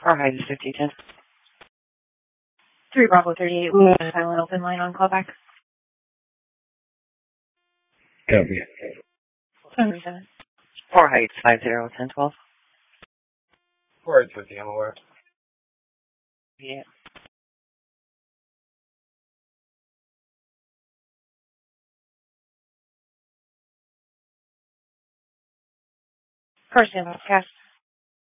Our height is 5010. 3 Bravo 38, we have a silent open line on callback. Copy. 77. 4 heights, 501012. 4 heights 50, I'm aware. Yeah. First in, cast.